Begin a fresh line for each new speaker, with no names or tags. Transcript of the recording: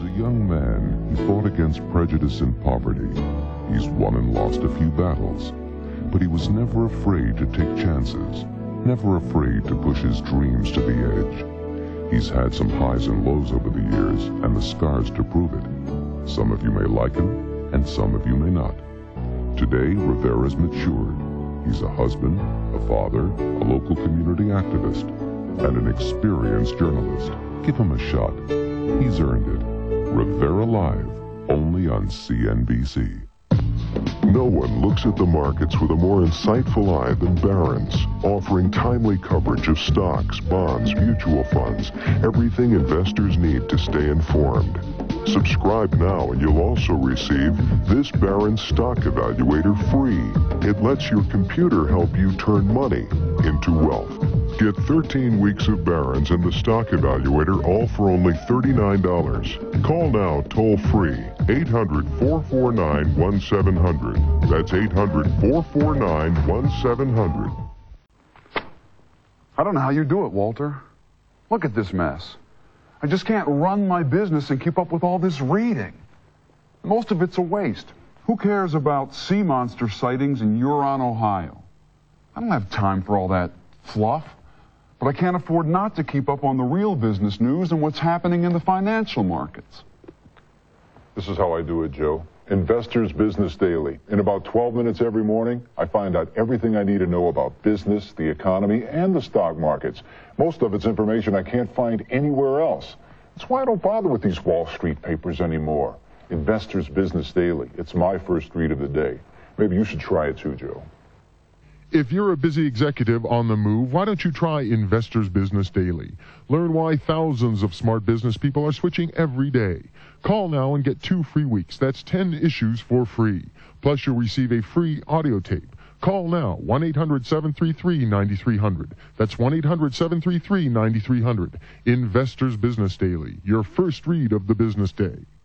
a young man, he fought against prejudice and poverty. He's won and lost a few battles, but he was never afraid to take chances, never afraid to push his dreams to the edge. He's had some highs and lows over the years, and the scars to prove it. Some of you may like him, and some of you may not. Today, Rivera's matured. He's a husband, a father, a local community activist, and an experienced journalist. Give him a shot. He's earned it. Rivera Live, only on CNBC.
No one looks at the markets with a more insightful eye than Barron's, offering timely coverage of stocks, bonds, mutual funds, everything investors need to stay informed. Subscribe now and you'll also receive this Barron's Stock Evaluator free. It lets your computer help you turn money into wealth. Get 13 weeks of Barron's and the Stock Evaluator all for only $39. Call now toll-free, 800-449-1700. That's 800-449-1700.
I don't know how you do it, Walter. Look at this mess. I just can't run my business and keep up with all this reading. Most of it's a waste. Who cares about sea monster sightings in Huron, Ohio? I don't have time for all that fluff. But I can't afford not to keep up on the real business news and what's happening in the financial markets.
This is how I do it, Joe. Investors Business Daily. In about 12 minutes every morning, I find out everything I need to know about business, the economy, and the stock markets. Most of it's information I can't find anywhere else. That's why I don't bother with these Wall Street papers anymore. Investors Business Daily. It's my first read of the day. Maybe you should try it too, Joe.
If you're a busy executive on the move, why don't you try Investors Business Daily? Learn why thousands of smart business people are switching every day. Call now and get 2 free weeks. That's 10 issues for free. Plus, you'll receive a free audio tape. Call now, 1-800-733-9300. That's 1-800-733-9300. Investors Business Daily, your first read of the business day.